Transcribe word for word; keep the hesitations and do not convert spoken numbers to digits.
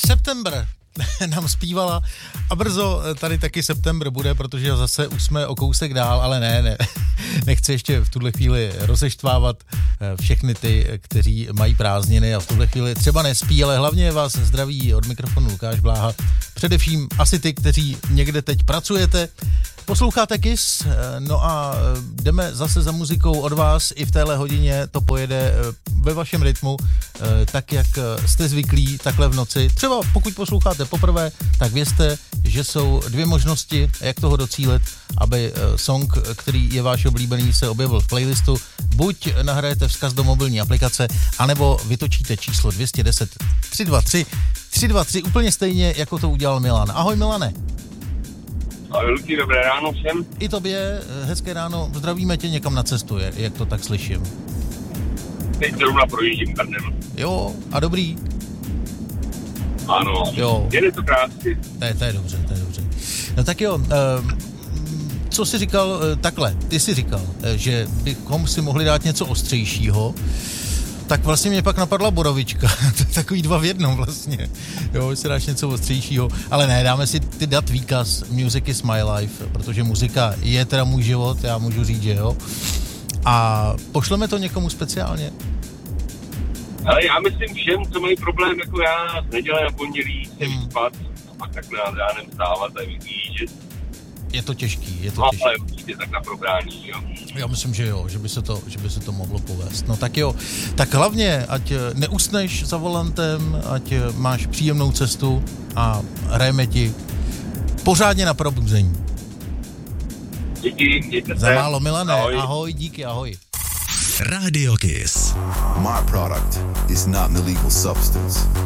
September nám zpívala a brzo tady taky September bude, protože zase už jsme o kousek dál, ale ne, ne, nechci ještě v tuhle chvíli rozeštvávat všechny ty, kteří mají prázdniny a v tuhle chvíli třeba nespí, ale hlavně vás zdraví od mikrofonu Lukáš Bláha, především asi ty, kteří někde teď pracujete. Posloucháte Kiss, no a jdeme zase za muzikou od vás, i v téhle hodině to pojede ve vašem rytmu, tak jak jste zvyklí takhle v noci. Třeba pokud posloucháte poprvé, tak vězte, že jsou dvě možnosti, jak toho docílit, aby song, který je váš oblíbený, se objevil v playlistu. Buď nahrajete vzkaz do mobilní aplikace, anebo vytočíte číslo dvě stě deset tři dva tři tři dva tři úplně stejně, jako to udělal Milan. Ahoj Milane. Ahoj Luky, dobré ráno všem. I tobě, hezké ráno, zdravíme tě někam na cestu, jak to tak slyším. Teď zrovna projíždím Brnem. Jo, a dobrý? Ano, jo. Jede to krásně. To je, to je dobře, to je dobře. No tak jo, uh, co jsi říkal, uh, takhle, ty jsi říkal, uh, že bychom si mohli dát něco ostřejšího, tak vlastně mě pak napadla borovička, to je takový dva v jednom vlastně, jo, si dáš něco ostřejšího, ale ne, dáme si ty dat výkaz, Music is my life, protože muzika je teda můj život, já můžu říct, že jo, a pošleme to někomu speciálně. Ale já myslím všem, co mají problém jako já, z neděle na pondělí se hmm. vyspat a pak takhle nad ránem vstávat a vyjíždět. Je to těžký, je to no, těžký. Ale určitě tak na probrání, jo. Já myslím, že jo, že by se to, že by se to mohlo povést. No tak jo, tak hlavně, ať neusneš za volantem, ať máš příjemnou cestu a hrajeme ti pořádně na probuzení. Díky, mějte se. Za málo, Milane, ahoj. ahoj, díky, ahoj. Radio Kiss. My product is not an illegal substance.